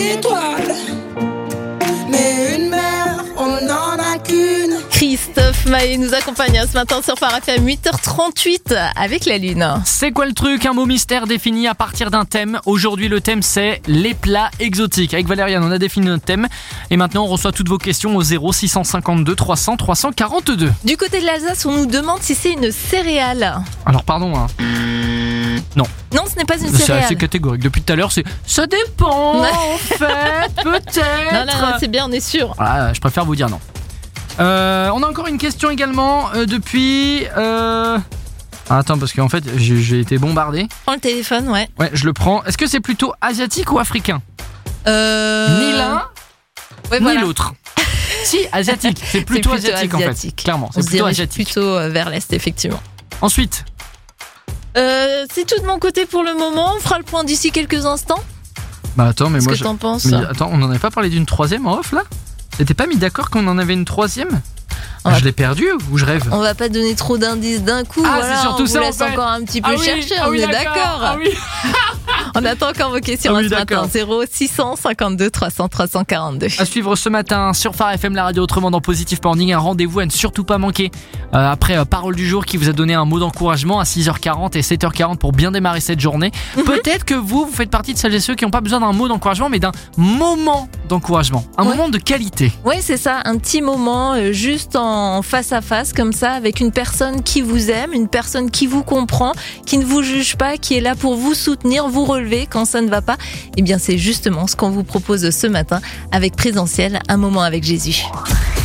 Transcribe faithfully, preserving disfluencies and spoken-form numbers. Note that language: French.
d'étoiles. Mais une mère, on n'en a qu'une. Christophe Maé nous accompagne ce matin sur Phare F M, huit heures trente-huit avec la Lune. C'est quoi le truc? Un mot mystère défini à partir d'un thème. Aujourd'hui, le thème, c'est les plats exotiques. Avec Valériane, on a défini notre thème. Et maintenant, on reçoit toutes vos questions au zéro six cent cinquante-deux trois cents trois cent quarante-deux. Du côté de l'Alsace, on nous demande si c'est une céréale. Alors, pardon, hein. Non. Non, ce n'est pas une C'est céréale. assez catégorique. Depuis tout à l'heure, c'est ça dépend, Ouais. en fait, peut-être. Non, non, non, c'est bien, on est sûr. Voilà, je préfère vous dire non. Euh, on a encore une question également euh, depuis. Euh... Ah, attends, parce qu'en fait, j'ai, j'ai été bombardé. Prends le téléphone, ouais. Ouais, je le prends. Est-ce que c'est plutôt asiatique ou africain? Euh... Ni l'un, ouais, ni voilà. l'autre. Si, asiatique. C'est plutôt, plutôt asiatique, en fait. asiatique. Clairement, On c'est se plutôt dirige asiatique. plutôt euh, vers l'Est, effectivement. Ensuite, Euh, c'est tout de mon côté pour le moment. On fera le point d'ici quelques instants. bah attends, mais Qu'est-ce moi, que je... t'en penses? mais attends, on n'en avait pas parlé d'une troisième en off là? T'étais pas mis d'accord qu'on en avait une troisième? On Ah, va- je l'ai perdu ou je rêve? On va pas donner trop d'indices d'un coup. Ah, voilà, c'est surtout on ça, vous en laisse fait. encore un petit peu Ah oui, chercher, ah on oui, est d'accord. Ah oui. On attend encore vos questions Ah hein, oui, ce matin. d'accord. zéro six cent cinquante-deux trois cents trois cent quarante-deux. À suivre ce matin sur Phare F M, la radio autrement dans Positive Morning. Un rendez-vous à ne surtout pas manquer. Euh, après euh, Parole du jour qui vous a donné un mot d'encouragement à six heures quarante et sept heures quarante pour bien démarrer cette journée. Mhm. Peut-être que vous, vous faites partie de celles et ceux qui n'ont pas besoin d'un mot d'encouragement, mais d'un moment d'encouragement. Un Ouais. moment de qualité. Oui, c'est ça, un petit moment euh, juste en face à face comme ça avec une personne qui vous aime, une personne qui vous comprend, qui ne vous juge pas, qui est là pour vous soutenir, vous relever quand ça ne va pas. Eh bien, c'est justement ce qu'on vous propose ce matin avec Présentiel, un moment avec Jésus.